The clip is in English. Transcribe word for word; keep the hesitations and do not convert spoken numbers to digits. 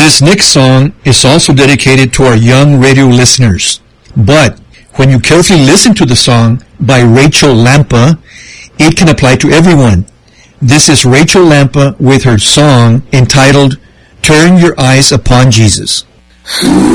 This next song is also dedicated to our young radio listeners. But when you carefully listen to the song by Rachel Lampa, it can apply to everyone. This is Rachel Lampa with her song entitled Turn Your Eyes Upon Jesus.